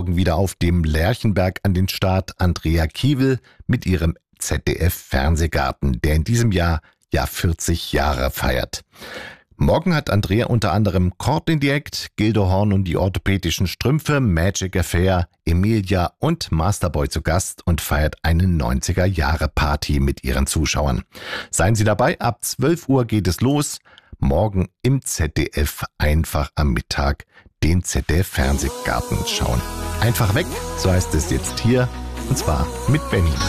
morgen wieder auf dem Lerchenberg an den Start. Andrea Kiewel mit ihrem ZDF-Fernsehgarten, der in diesem Jahr 40 Jahre feiert. Morgen hat Andrea unter anderem Courtney Act, Gildo Horn und die orthopädischen Strümpfe, Magic Affair, Emilia und Masterboy zu Gast und feiert eine 90er-Jahre-Party mit ihren Zuschauern. Seien Sie dabei, ab 12 Uhr geht es los. Morgen im ZDF einfach am Mittag den ZDF-Fernsehgarten schauen. Einfach weg, so heißt es jetzt hier, und zwar mit Benny.